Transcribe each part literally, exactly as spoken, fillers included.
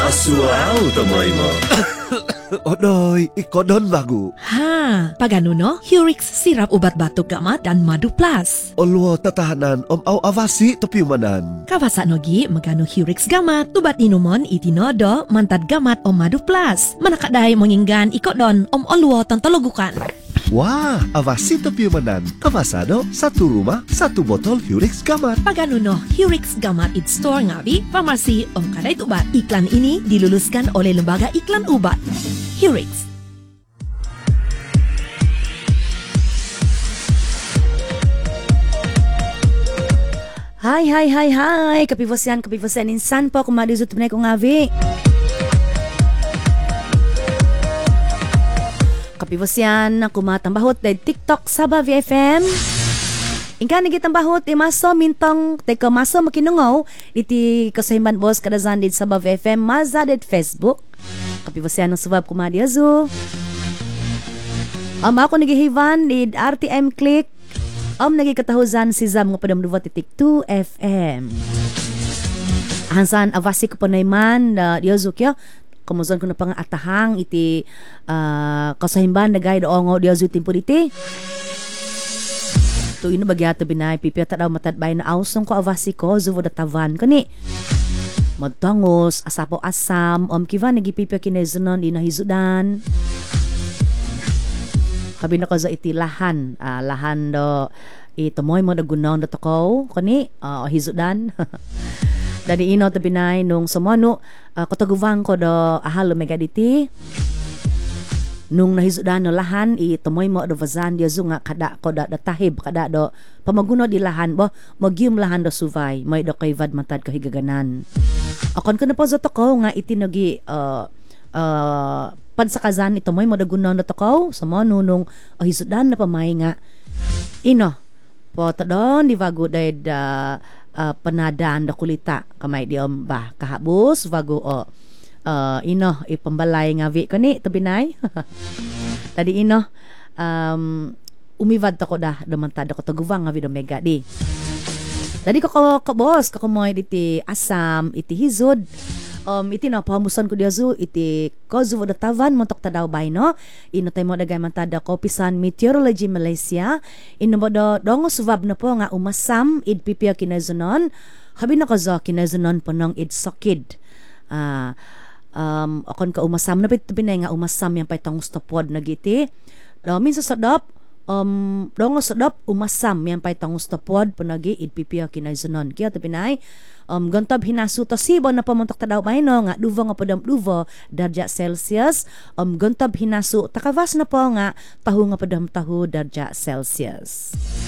Asuao tamoy mo. Odoy, ikodon bago. Ha, pagano no? Hurix sirap ubat batuk gamat dan madu plus. Olwo tatahanan om au avasi topiumanan. Kawasa nogi magano Hurix gamat, ubat inumon itinodo mantad gamat om madu plus. Manakaday monginggan ikodon om olwo tantologukan. Wah, avasi topiumanan. Kawasano, satu rumah, satu botol Hurix Gamat. Pagano no, Hurix gamat it store ngabi, pharmacy om kadait ubat. Iklan ini diluluskan oleh Lembaga Iklan Ubat. Hurix. Hai hai hai hai, kapivosian kapivosian insan po kumadi zut menay ko ngavi. Kapivosian kumatambahot day TikTok Sabah V F M. Ingka nigi tambahot di maso mintong teko maso makinungaw iti kasahimban bos kadazan di Sabah V F M maza di Facebook. Kapivosian ng subab kumadi azu. Am ako nagihivan di R T M Click. Am nagikatahuzan si Zam nga padamduwa titik two F M. Hansan avasi ko panayman uh, di azu kya. Kamusan ko na pang atahang iti uh, kasahimban na gaya doong o diya zutin po iti. To ino bagyato binay pipiyata daw matadbay na ausong ko avasi ko zuvo datavan kani. Magtangos, asapo asam, om kiva nagipipya kinezunon, inahizudan. Kabi na ko za iti lahan, uh, lahan do itomoy mo na gunaw na toko, kani, uh, hizudan. Dadi ino tabinay nung sumano uh, kataguvan ko do ahalo megaditi nung nahizudan no lahan itomoy mo do vazan dia zunga kada ko da datahib kada do pamaguno di lahan bo magyum lahan do suvay may do kay vad matad kahigaganan akon ko na po zato ko nga itinogi uh, uh, pansakazan itomoy mo do gunaw do toko sumano nung uh, hizudan na pamay nga ino po tadon di vago dayad uh, Uh, penadaan da kulita kamay diom ba kahabos bago o uh, ino ipambalay nga vi ko ni tabinay tadi ino um, umivad ta ko da damantad ko taguwang nga vi do mega di tadi ko ko kabos ko moy diti asam iti hizod um iti na pamuson ko diazu iti kozu da tavan montok tadaw bay no ino tay mo dagay mantada ko pisan Meteorology Malaysia ino mo do dongo subab na po nga umasam id pipia kinazunon habi na kazo kinazunon ponong id sokid ah uh, um akon ka umasam na bit binay nga umasam yan pay tong stopod nagiti do minsan sadap um dongo sadap umasam yan pay tong stopod ponagi id pipia kinazunon kaya tapinay Um, gantab hinasu to sibo na pamuntok tadaw bay no nga duvo nga padam duvo darja Celsius um, gantab hinasu takavas na po nga tahu nga padam tahu darja Celsius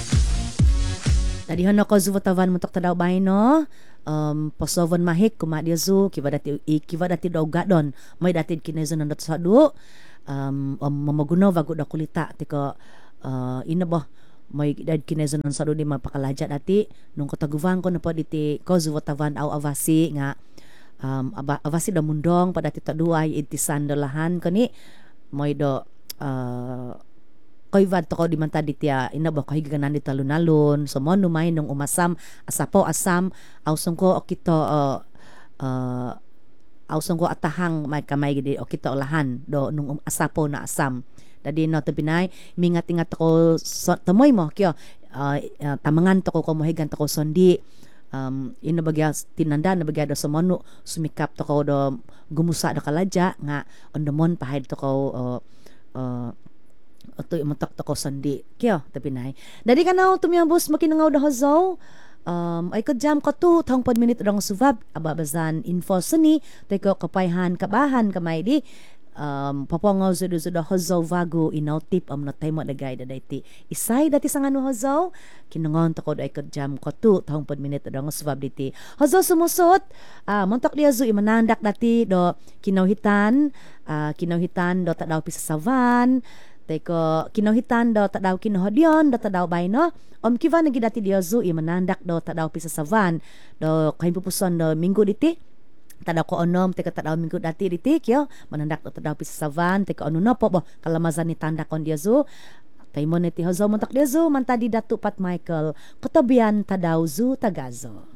tadi hono ko zuvotavan muntok tadaw bay no um, posovon mahik kumadia zu kibadati kibadati daw gadon may datid kinezo nandot sa du um, um, mamaguno vago da kulita tiko uh, ina ba may dad kinezo ng salo di mapakalaja dati nung kataguvan ko na po diti kozu watavan au avasi nga um, avasi da mundong pada ti taduay itisan dolahan kani may do uh, koivad to ko di man ta diti ina ba kahiganan di talunalon so mo numay nung umasam asapo asam ausong ko okito uh, uh, ausong ko atahang may kamay gidi okito olahan do nung asapo na asam dadi no tabinay mingat-ingat ako so, tamoy mo kyo uh, uh, tamangan to ko kumuhigan to ko sondi um ino bagya tinanda na bagya do sumono sumikap to ko do gumusa do kalaja nga ondamon pahid to ko uh, uh, oto imatak to ko sondi kyo tabinay dadi kanaw tumiyambos makinangaw da hazaw Um, ay kadyam ko tu tang pod minute rong suvab ababazan info suni teko kapayhan kabahan kamay di um papongaw zudo zudo hozaw vago inaw tip am natay mo dagay da dayti isay dati sa ngano hozaw kinungon to ko ay kadyam ko tu tang pod minute rong suvab diti hozaw sumusot uh, montok dia zu imanandak dati do kinawhitan uh, kinawhitan do tadaw pisa savan teko kinawhitan do tadaw kinohodion do tadaw bay no om kiva nagi dati dia zu imanandak do tadaw pisa savan do kain pupuson do minggu diti tadaw ko onom teka tadaw minggu dati diti kyo manandak do tadaw pisa savan teka ono no po bo kalamazan ni tanda kon dia zu taymon niti hozo montak dia zu mantadi datu pat Michael kotabian tadaw zu tagazo.